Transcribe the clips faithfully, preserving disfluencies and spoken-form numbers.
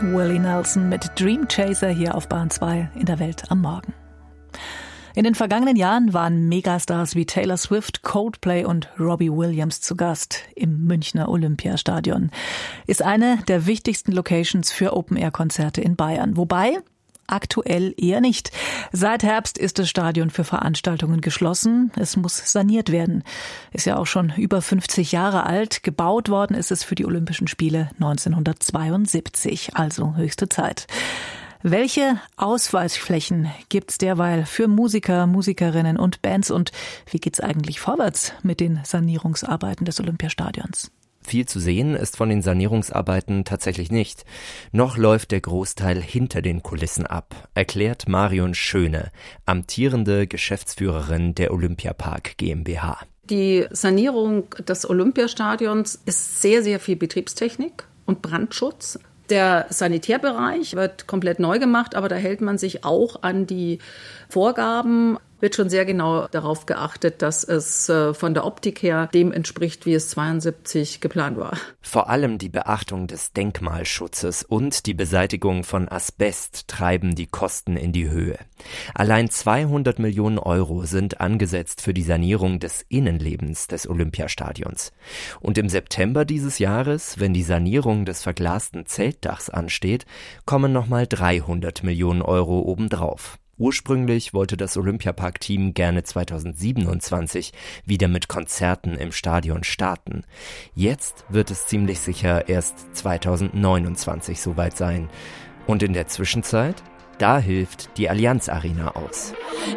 Willie Nelson mit Dream Chaser hier auf Bahn zwei in der Welt am Morgen. In den vergangenen Jahren waren Megastars wie Taylor Swift, Coldplay und Robbie Williams zu Gast im Münchner Olympiastadion. Ist eine der wichtigsten Locations für Open-Air-Konzerte in Bayern. Wobei aktuell eher nicht. Seit Herbst ist das Stadion für Veranstaltungen geschlossen. Es muss saniert werden. Ist ja auch schon über fünfzig Jahre alt. Gebaut worden ist es für die Olympischen Spiele neunzehnhundertzweiundsiebzig. Also höchste Zeit. Welche Ausweichflächen gibt's derweil für Musiker, Musikerinnen und Bands und wie geht's eigentlich vorwärts mit den Sanierungsarbeiten des Olympiastadions? Viel zu sehen ist von den Sanierungsarbeiten tatsächlich nicht. Noch läuft der Großteil hinter den Kulissen ab, erklärt Marion Schöne, amtierende Geschäftsführerin der Olympiapark GmbH. Die Sanierung des Olympiastadions ist sehr, sehr viel Betriebstechnik und Brandschutz. Der Sanitärbereich wird komplett neu gemacht, aber da hält man sich auch an die Vorgaben. Wird schon sehr genau darauf geachtet, dass es von der Optik her dem entspricht, wie es zweiundsiebzig geplant war. Vor allem die Beachtung des Denkmalschutzes und die Beseitigung von Asbest treiben die Kosten in die Höhe. Allein zweihundert Millionen Euro sind angesetzt für die Sanierung des Innenlebens des Olympiastadions. Und im September dieses Jahres, wenn die Sanierung des verglasten Zeltdachs ansteht, kommen nochmal dreihundert Millionen Euro obendrauf. Ursprünglich wollte das Olympiapark-Team gerne zweitausendsiebenundzwanzig wieder mit Konzerten im Stadion starten. Jetzt wird es ziemlich sicher erst zweitausendneunundzwanzig soweit sein. Und in der Zwischenzeit, da hilft die Allianz Arena aus.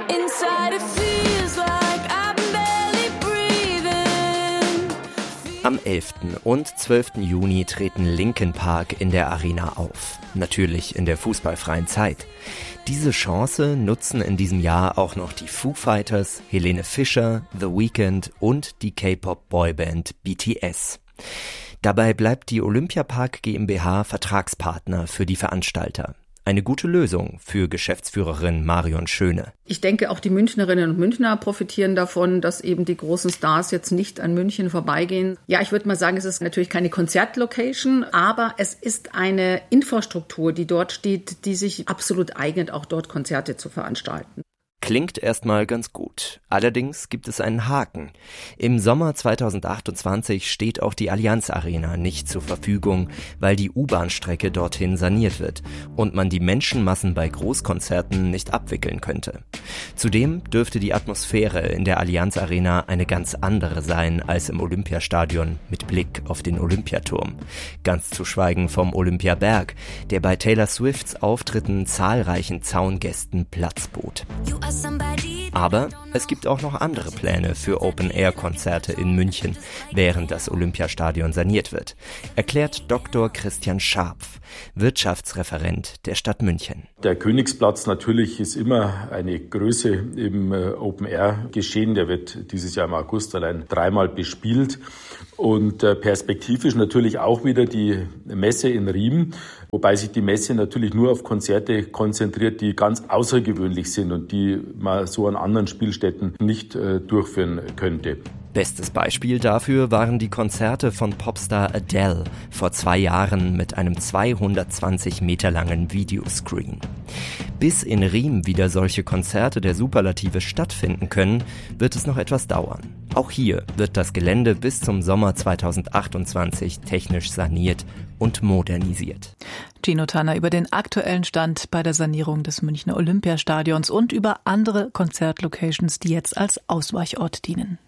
Am elften und zwölften Juni treten Linkin Park in der Arena auf. Natürlich in der fußballfreien Zeit. Diese Chance nutzen in diesem Jahr auch noch die Foo Fighters, Helene Fischer, The Weeknd und die K-Pop-Boyband B T S. Dabei bleibt die Olympiapark GmbH Vertragspartner für die Veranstalter. Eine gute Lösung für Geschäftsführerin Marion Schöne. Ich denke, auch die Münchnerinnen und Münchner profitieren davon, dass eben die großen Stars jetzt nicht an München vorbeigehen. Ja, ich würde mal sagen, es ist natürlich keine Konzertlocation, aber es ist eine Infrastruktur, die dort steht, die sich absolut eignet, auch dort Konzerte zu veranstalten. Klingt erstmal ganz gut. Allerdings gibt es einen Haken. Im Sommer zweitausendachtundzwanzig steht auch die Allianz Arena nicht zur Verfügung, weil die U-Bahn-Strecke dorthin saniert wird und man die Menschenmassen bei Großkonzerten nicht abwickeln könnte. Zudem dürfte die Atmosphäre in der Allianz Arena eine ganz andere sein als im Olympiastadion mit Blick auf den Olympiaturm. Ganz zu schweigen vom Olympiaberg, der bei Taylor Swifts Auftritten zahlreichen Zaungästen Platz bot. Aber es gibt auch noch andere Pläne für Open-Air-Konzerte in München, während das Olympiastadion saniert wird, erklärt Doktor Christian Scharpf, Wirtschaftsreferent der Stadt München. Der Königsplatz natürlich ist immer eine Größe im Open-Air-Geschehen. Der wird dieses Jahr im August allein dreimal bespielt. Und perspektivisch natürlich auch wieder die Messe in Riem, wobei sich die Messe natürlich nur auf Konzerte konzentriert, die ganz außergewöhnlich sind und die man so an anderen Spielstätten nicht äh, durchführen könnte. Bestes Beispiel dafür waren die Konzerte von Popstar Adele vor zwei Jahren mit einem zweihundertzwanzig Meter langen Videoscreen. Bis in Riem wieder solche Konzerte der Superlative stattfinden können, wird es noch etwas dauern. Auch hier wird das Gelände bis zum Sommer zweitausendachtundzwanzig technisch saniert und modernisiert. Gino Tanner über den aktuellen Stand bei der Sanierung des Münchner Olympiastadions und über andere Konzertlocations, die jetzt als Ausweichort dienen.